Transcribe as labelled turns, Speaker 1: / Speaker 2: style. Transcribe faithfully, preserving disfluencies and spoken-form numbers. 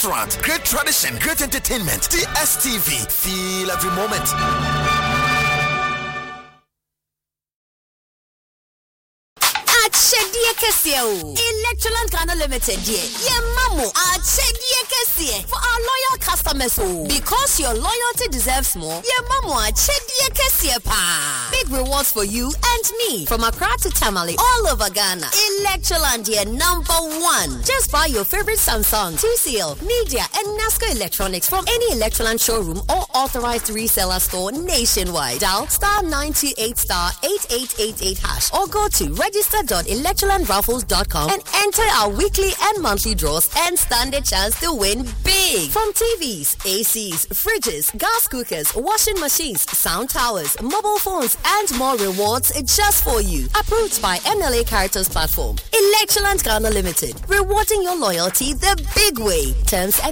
Speaker 1: restaurant, great tradition, great entertainment. D S T V, feel every moment.
Speaker 2: Chedia Casio Electroland Ghana Limited, dear. Yeah, Mamu, a Chedia Casio for our loyal customers. Oh, because your loyalty deserves more. Yeah, Mamu, a Chedia Casio pa. Big rewards for you and me from Accra to Tamale, all over Ghana. Electroland, yeah, number one. Just buy your favorite Samsung, T C L, Media, and Nasco Electronics from any Electroland showroom or authorized reseller store nationwide. Dial star nine two eight star eight eight eight eight hash or go to register dot electroland raffles dot com and enter our weekly and monthly draws and stand a chance to win big. From T Vs, A Cs, fridges, gas cookers, washing machines, sound towers, mobile phones, and more rewards just for you. Approved by M L A Caritas Platform. Electroland Ghana Limited. Rewarding your loyalty the big way. Terms and